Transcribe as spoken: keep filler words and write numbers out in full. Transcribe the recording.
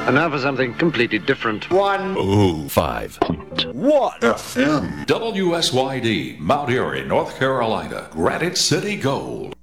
And now for something completely different. One. Ooh. Five. What? W S Y D, Mount Airy, North Carolina. Granite City Gold.